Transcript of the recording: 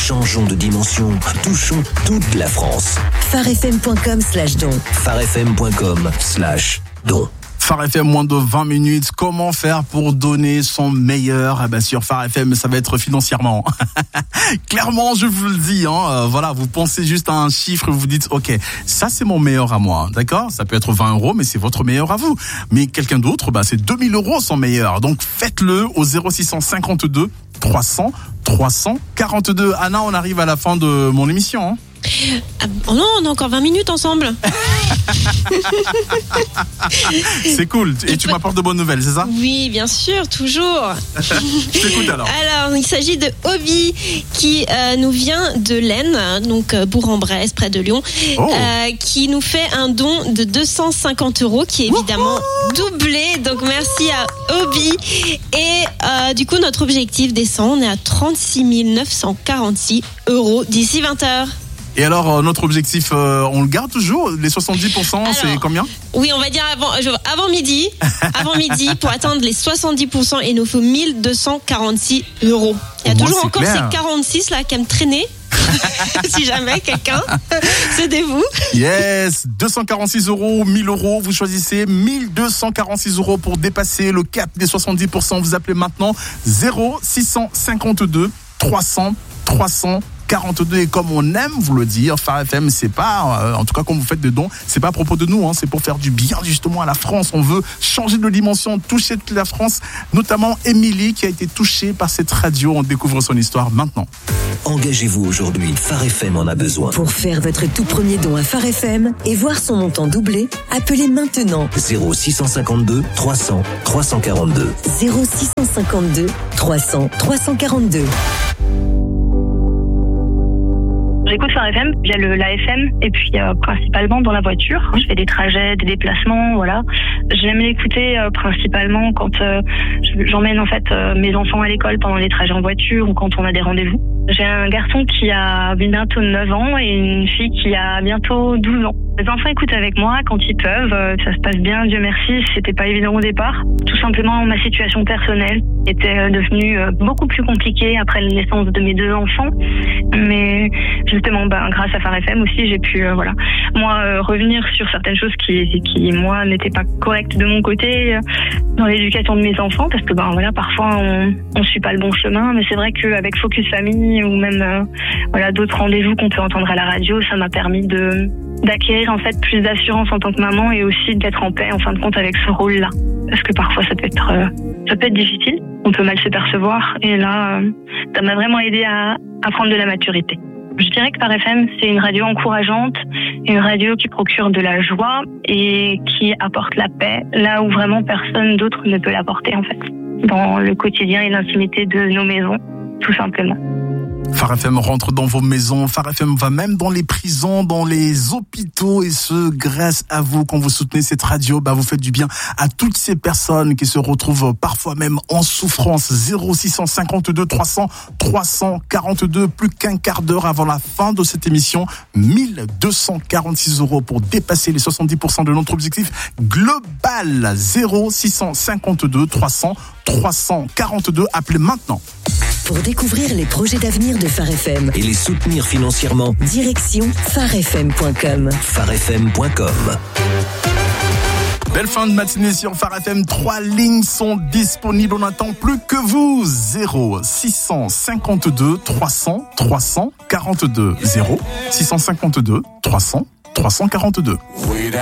Changeons de dimension. Touchons toute la France. farfm.com/don. farfm.com/don. Phare FM, moins de 20 minutes. Comment faire pour donner son meilleur? Sur Phare FM, ça va être financièrement. Clairement, je vous le dis, voilà, vous pensez juste à un chiffre, vous dites, ok, ça c'est mon meilleur à moi, d'accord? Ça peut être 20 €, mais c'est votre meilleur à vous. Mais quelqu'un d'autre, c'est 2000 € son meilleur. Donc faites-le au 0652 300 342. Anna, on arrive à la fin de mon émission. Oh non, on a encore 20 minutes ensemble. C'est cool. Et tu m'apportes de bonnes nouvelles, c'est ça? Oui, bien sûr, toujours. Je t'écoute alors. Alors, il s'agit de Obi qui nous vient de l'Aisne, donc Bourg-en-Bresse, près de Lyon, qui nous fait un don de 250 € qui est évidemment doublé. Donc, merci à Obi. Et du coup, notre objectif descend. On est à 36 946 € d'ici 20h. Et alors, notre objectif, on le garde toujours? Les 70%, alors, c'est combien? Oui, on va dire avant midi. Avant midi, pour atteindre les 70%, il nous faut 1246 €. Il y a toujours encore ces 46 là qui me traîner. Si jamais quelqu'un, c'est vous. Yes, 246 €, 1000 €, vous choisissez 1246 € pour dépasser le cap des 70%. Vous appelez maintenant 0652 300 342. Et comme on aime vous le dire, Phare FM, c'est pas, en tout cas quand vous faites des dons, c'est pas à propos de nous, c'est pour faire du bien justement à la France. On veut changer de dimension, toucher toute la France, notamment Émilie qui a été touchée par cette radio. On découvre son histoire maintenant. Engagez-vous aujourd'hui, Phare FM en a besoin. Pour faire votre tout premier don à Phare FM et voir son montant doublé, appelez maintenant 0652 300 342. 0652 300 342. J'écoute Phare FM via l'AFM et puis principalement dans la voiture. Je fais des trajets, des déplacements, voilà. J'aime l'écouter principalement quand j'emmène en fait mes enfants à l'école pendant les trajets en voiture ou quand on a des rendez-vous. J'ai un garçon qui a bientôt 9 ans et une fille qui a bientôt 12 ans. Les enfants écoutent avec moi quand ils peuvent, ça se passe bien, Dieu merci, c'était pas évident au départ. Tout simplement, ma situation personnelle était devenue beaucoup plus compliquée après la naissance de mes 2 enfants. Mais justement, grâce à Phare FM aussi, j'ai pu, revenir sur certaines choses qui moi, n'étaient pas correctes de mon côté dans l'éducation de mes enfants, parce que parfois on suit pas le bon chemin. Mais c'est vrai qu'avec Focus Famille ou même d'autres rendez-vous qu'on peut entendre à la radio, ça m'a permis d'acquérir en fait plus d'assurance en tant que maman et aussi d'être en paix en fin de compte avec ce rôle-là. Parce que parfois ça peut être difficile, on peut mal se percevoir et là ça m'a vraiment aidé à prendre de la maturité. Je dirais que Phare FM, c'est une radio encourageante, une radio qui procure de la joie et qui apporte la paix là où vraiment personne d'autre ne peut l'apporter en fait, dans le quotidien et l'intimité de nos maisons, tout simplement. Phare FM rentre dans vos maisons, Phare FM va même dans les prisons, dans les hôpitaux, et ce, grâce à vous, quand vous soutenez cette radio, vous faites du bien à toutes ces personnes qui se retrouvent parfois même en souffrance. 0652 300 342, plus qu'un quart d'heure avant la fin de cette émission, 1246 € pour dépasser les 70% de notre objectif global. 0652 300 342, appelez maintenant. Pour découvrir les projets d'avenir de Phare FM et les soutenir financièrement, direction farfm.com. farfm.com. Belle fin de matinée sur Phare FM. 3 lignes sont disponibles. On n'attend plus que vous. 0652 300 342. 0652 300 342.